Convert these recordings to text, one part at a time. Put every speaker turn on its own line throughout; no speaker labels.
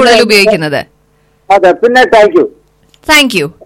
കൂടുതൽ ഉപയോഗിക്കുന്നത്.
അതെ, പിന്നെ thank you.
Thank you.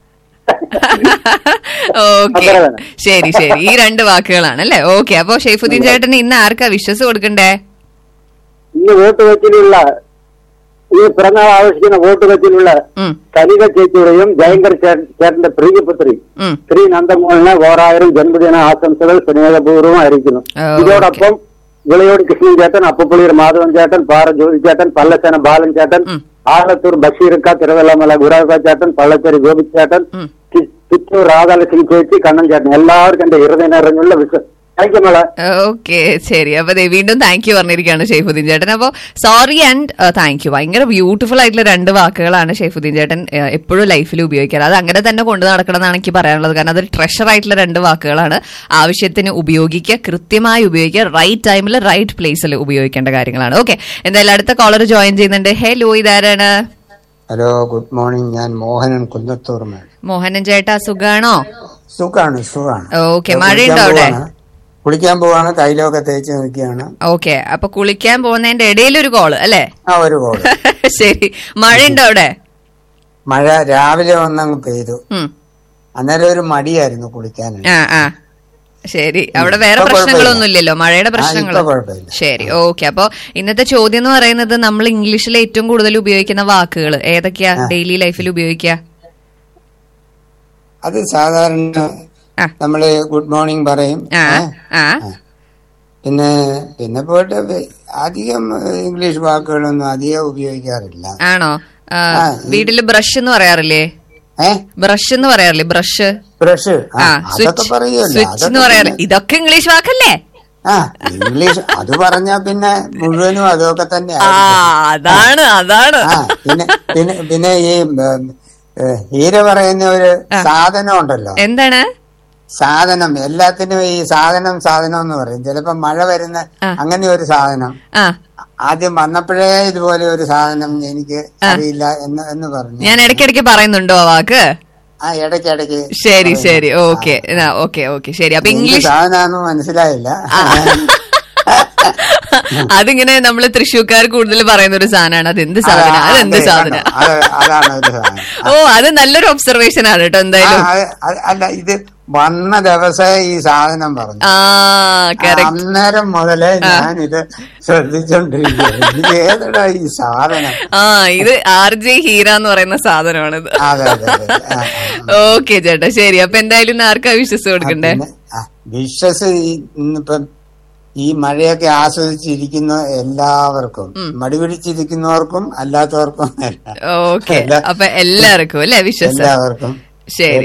Okay, ശരി ശരി. ഈ 2 വാക്കുകളാണ് അല്ലേ? ഓക്കെ. അപ്പൊ ഷെയ്ഫുദ്ദീൻ ചേട്ടന് ഇന്ന് ആർക്കാ വിശ്വസ് കൊടുക്കണ്ടേ?
ഇന്ന് വോട്ട് വെച്ചിലുള്ള ഈ പിറന്നാൾ ആഘോഷിക്കുന്ന വോട്ട് വെച്ചിലുള്ള കലിക ചേച്ചിയുടെയും ജയങ്കർ ചേട്ടന്റെ പ്രിയപുത്രി ശ്രീ നന്ദമോഹന് 1000 ജന്മദിന ആശംസകൾ സ്നേഹപൂർവ്വം അറിയിക്കുന്നു. ഇതോടൊപ്പം വിളയോട് കൃഷ്ണൻ ചേട്ടൻ, അപ്പുപ്പുളിയൂർ മാധവൻ ചേട്ടൻ, പാറ ജ്യോതി ചേട്ടൻ, പല്ലശ്ശേന ബാലൻ ചേട്ടൻ, ആലത്തൂർ ബഷീർക്ക, തിരുവല്ലമല ഗുരാക്ക ചേട്ടൻ, പള്ളശ്ശേരി ഗോപി ചേട്ടൻ, ചിറ്റൂർ രാധാലക്ഷ്മി ചേച്ചി, കണ്ണൻ ചേട്ടൻ, എല്ലാവർക്കും എന്റെ ഹൃദയ നിറഞ്ഞുള്ള വിശ്വസം.
ഓക്കെ, ശരി. അപ്പൊ വീണ്ടും താങ്ക് യു പറഞ്ഞിരിക്കുകയാണ് ഷെയ്ഫുദ്ദീൻ ചേട്ടൻ. അപ്പൊ സോറി ആൻഡ് താങ്ക് യു. ഭയങ്കര ബ്യൂട്ടിഫുൾ ആയിട്ടുള്ള 2 വാക്കുകളാണ് ഷെയ്ഫുദ്ദീൻ ചേട്ടൻ എപ്പോഴും ലൈഫിൽ ഉപയോഗിക്കാറ്. അത് അങ്ങനെ തന്നെ കൊണ്ടു നടക്കണം എന്നാണ് എനിക്ക് പറയാനുള്ളത്. കാരണം അതൊരു ട്രഷർ ആയിട്ടുള്ള 2 വാക്കുകളാണ്. ആവശ്യത്തിന് ഉപയോഗിക്കുക, കൃത്യമായി ഉപയോഗിക്കുക, റൈറ്റ് ടൈമിൽ റൈറ്റ് പ്ലേസിൽ ഉപയോഗിക്കേണ്ട കാര്യങ്ങളാണ്. ഓക്കെ, എന്തായാലും അടുത്ത കോളർ ജോയിൻ ചെയ്യുന്നുണ്ട്. ഹലോ, ഇതാരാണ്?
Hello, good morning. ഞാൻ മോഹനൻ കുന്നത്തൂർ.
മോഹനൻ ചേട്ടാ, സുഖാണോ?
സുഖാണ്.
ഓക്കെ, മഴയുണ്ടോ അവിടെ?
കുളിക്കാൻ പോവാണ്, തൈലമൊക്കെ തേച്ച് നിൽക്കുകയാണ്.
ഓക്കെ, അപ്പൊ കുളിക്കാൻ പോകുന്നതിന്റെ ഇടയിൽ ഒരു കോള് അല്ലേ?
ഒരു കോള്.
ശരി, മഴയുണ്ടോ അവിടെ?
മഴ രാവിലെ വന്നങ്ങ് പെയ്തു. അന്നേരം ഒരു മടിയായിരുന്നു കുളിക്കാൻ.
ശരി, അവിടെ വേറെ പ്രശ്നങ്ങളൊന്നും ഇല്ലല്ലോ, മഴയുടെ പ്രശ്നങ്ങൾ? ശരി, ഓക്കെ. അപ്പൊ ഇന്നത്തെ ചോദ്യം എന്ന് പറയുന്നത് നമ്മൾ ഇംഗ്ലീഷിൽ ഏറ്റവും കൂടുതൽ ഉപയോഗിക്കുന്ന വാക്കുകൾ ഏതൊക്കെയാ ഡെയിലി ലൈഫിൽ ഉപയോഗിക്കുക?
അത് സാധാരണ നമ്മള് ഗുഡ് മോർണിംഗ് പറയും. പിന്നെ പോയിട്ട് അധികം ഇംഗ്ലീഷ് വാക്കുകളൊന്നും അധികം ഉപയോഗിക്കാറില്ല.
ആണോ? വീട്ടില് ബ്രഷ് എന്ന് പറയാറില്ലേ? ബ്രഷ് എന്ന് പറയാറില്ലേ? ബ്രഷ്, സ്വിച്ച് എന്ന് പറയാറില്ലേ? ഇതൊക്കെ ഇംഗ്ലീഷ് വാക്കല്ലേ?
ഇംഗ്ലീഷ് അത് പറഞ്ഞാ പിന്നെ മുഴുവനും അതൊക്കെ തന്നെ.
അതാണ്.
പിന്നെ ഈ ഹീര പറയുന്ന ഒരു സാധനം ഉണ്ടല്ലോ.
എന്താണ്
സാധനം? എല്ലാത്തിനും ഈ സാധനം എന്ന് പറയും. ചിലപ്പോ മഴ വരുന്ന അങ്ങനെ ഒരു സാധനം ആദ്യം വന്നപ്പോഴേ ഇതുപോലെ ഒരു സാധനം എനിക്ക് അറിയില്ല എന്ന് പറഞ്ഞു.
ഞാൻ ഇടയ്ക്കിടയ്ക്ക് പറയുന്നുണ്ടോ ആ വാക്ക്?
ഇടയ്ക്കിടയ്ക്ക്.
ശരി, ഓക്കെ. ശരി, അപ്പൊ ഇംഗ്ലീഷ്
സാധനം മനസ്സിലായില്ല.
അതിങ്ങനെ നമ്മള് തൃശ്ശൂർക്കാർ കൂടുതൽ പറയുന്ന ഒരു സാധനമാണ്. അതെന്ത് സാധനം? ഓ, അത് നല്ലൊരു ഒബ്സർവേഷൻ ആണ് കേട്ടോ. എന്തായാലും
അല്ല, ഇത് വന്ന ദിവസം ഈ സാധനം പറഞ്ഞു. അന്നേരം മുതലേ ഞാനിത് ശ്രദ്ധിച്ചോണ്ടിരിക്കുകയാണ്. ഏതാ ഈ സാധനം?
ഇത് RJ ഹീര എന്ന് പറയുന്ന സാധനമാണിത്. ഓക്കെ ചേട്ടാ, ശരി. അപ്പൊ എന്തായാലും ആർക്കാ വിശ്വസ് കൊടുക്കണ്ടേ?
വിശ്വസ് ഇന്നിപ്പം ഈ മഴയൊക്കെ ആസ്വദിച്ചിരിക്കുന്ന എല്ലാവർക്കും, മടിപിടിച്ചിരിക്കുന്നവർക്കും അല്ലാത്തവർക്കും.
ഓക്കെ, അപ്പൊ എല്ലാവർക്കും അല്ലെ വിശ്വസം?
എല്ലാവർക്കും.
ശരി,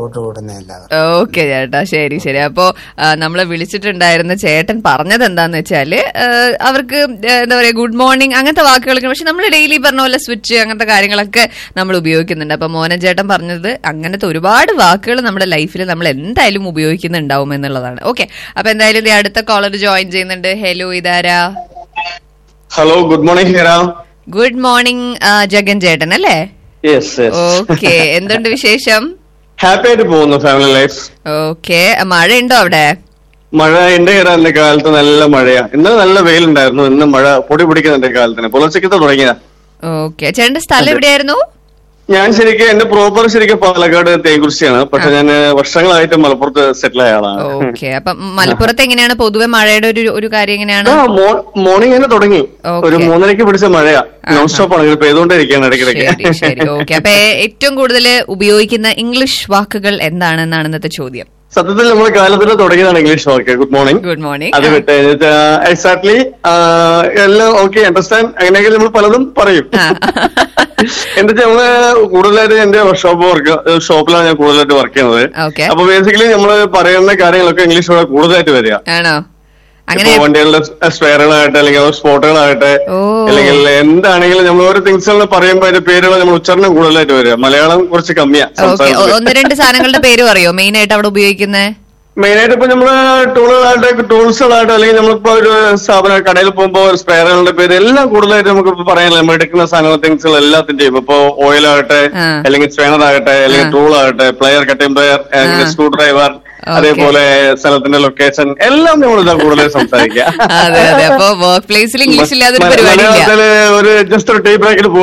ഓക്കെ ചേട്ടാ, ശരി. അപ്പോ നമ്മളെ വിളിച്ചിട്ടുണ്ടായിരുന്ന ചേട്ടൻ പറഞ്ഞത് എന്താന്ന് വെച്ചാല് അവർക്ക് എന്താ പറയാ, ഗുഡ് മോർണിംഗ് അങ്ങനത്തെ വാക്കുകളൊക്കെ, പക്ഷെ നമ്മൾ ഡെയിലി പറഞ്ഞ പോലെ സ്വിച്ച് അങ്ങനത്തെ കാര്യങ്ങളൊക്കെ നമ്മൾ ഉപയോഗിക്കുന്നുണ്ട്. അപ്പൊ മോഹനൻ ചേട്ടൻ പറഞ്ഞത് അങ്ങനത്തെ ഒരുപാട് വാക്കുകൾ നമ്മുടെ ലൈഫിൽ നമ്മൾ എന്തായാലും ഉപയോഗിക്കുന്നുണ്ടാവും എന്നുള്ളതാണ്. ഓക്കെ, അപ്പൊ എന്തായാലും അടുത്ത കോളർ ജോയിൻ ചെയ്യുന്നുണ്ട്. ഹലോ, ഇതാരാ?
Hello, good morning.
Good morning, Jagan ചേട്ടൻ അല്ലേ? ഓക്കെ, എന്തുണ്ട് വിശേഷം?
ഹാപ്പി ആയിട്ട് പോകുന്നു ഫാമിലി ലൈഫ്.
ഓക്കെ, മഴയുണ്ടോ അവിടെ?
മഴ എന്റെ കാലത്ത് നല്ല മഴയാ. ഇന്നലെ നല്ല വെയിലുണ്ടായിരുന്നു. ഇന്ന് മഴ പൊടി പിടിക്കുന്നുണ്ട് കാലത്തിന്. പുലർച്ചയ്ക്കത്തെ തുടങ്ങിയതാ.
ഓക്കെ, ചേട്ടന്റെ സ്ഥലം എവിടെയായിരുന്നു?
ഞാൻ എന്റെ പ്രോപ്പർ പാലക്കാട് തേങ്കുറിശ്ശിയാണ്. പക്ഷെ ഞാൻ വർഷങ്ങളായിട്ട് മലപ്പുറത്ത് സെറ്റിൽ ആയ ആളാണ്.
ഓക്കെ, അപ്പൊ മലപ്പുറത്ത് എങ്ങനെയാണ് പൊതുവെ മഴയുടെ ഒരു കാര്യം എങ്ങനെയാണ്?
മോർണിംഗ് തന്നെ തുടങ്ങി. ഒരു 3:30 പിടിച്ച മഴയാ. നോൺ സ്റ്റോപ്പ് ആണ്, പെയ്തുകൊണ്ടിരിക്കുകയാണ് ഇടയ്ക്കിടയ്ക്ക്.
ശരി, ഓക്കെ. അപ്പൊ ഏറ്റവും കൂടുതൽ ഉപയോഗിക്കുന്ന ഇംഗ്ലീഷ് വാക്കുകൾ എന്താണെന്നാണ് ഇന്നത്തെ ചോദ്യം.
സത്യത്തിൽ നമ്മൾ കാലത്തിൽ തുടങ്ങിയതാണ് ഇംഗ്ലീഷ് വാക്ക്. Good morning. അത് വിട്ട് എക്സാക്ട്ലി എല്ലാം ഓക്കെ, അണ്ടർസ്റ്റാൻഡ്, അങ്ങനെയൊക്കെ നമ്മൾ പലതും പറയും. എന്താ വെച്ചാൽ നമ്മള് കൂടുതലായിട്ട് എന്റെ ഷോപ്പിലാണ് ഞാൻ കൂടുതലായിട്ട് വർക്ക് ചെയ്യുന്നത്. അപ്പൊ ബേസിക്കലി നമ്മള് പറയുന്ന കാര്യങ്ങളൊക്കെ ഇംഗ്ലീഷോടെ കൂടുതലായിട്ട് വരിക. വണ്ടികളുടെ സ്പെയറുകളാകട്ടെ, അല്ലെങ്കിൽ സ്പോട്ടുകളാകട്ടെ, അല്ലെങ്കിൽ എന്താണെങ്കിലും നമ്മൾ ഓരോ തിങ്സുകൾ പറയുമ്പോ അതിന്റെ പേരുകൾ നമ്മൾ ഉച്ചാരണം കൂടുതലായിട്ട് വരിക. മലയാളം കുറച്ച് കമ്മിയാ.
1-2 സാധനങ്ങളുടെ പേര് പറയോ മെയിൻ ആയിട്ട് അവിടെ ഉപയോഗിക്കുന്നത്?
മെയിനായിട്ട് ഇപ്പൊ നമ്മള് ടൂൾസുകളായിട്ട് അല്ലെങ്കിൽ നമ്മളിപ്പോ ഒരു സ്ഥാപന കടയിൽ പോകുമ്പോ സ്പെയറുകളുടെ പേര് എല്ലാം കൂടുതലായിട്ട് നമുക്ക് പറയാനില്ല. നമ്മൾ എടുക്കുന്ന സാധനങ്ങൾ തിങ്സുകൾ എല്ലാത്തിന്റെയും, ഇപ്പൊ ഓയിൽ ആകട്ടെ, അല്ലെങ്കിൽ സ്പെയർ ആകട്ടെ, അല്ലെങ്കിൽ ടൂൾ ആകട്ടെ, player, cutting player, screw driver, അതേപോലെ സ്ഥലത്തിന്റെ ലൊക്കേഷൻ എല്ലാം നമ്മൾ ഇതാ കൂടുതൽ സംസാരിക്കുക.
അപ്പൊ വർക്ക് പ്ലേസിൽ ഇംഗ്ലീഷ് ഇല്ലാതെ
ഒരു ജസ്റ്റ് ഒരു ടീ ബ്രേക്കിൽ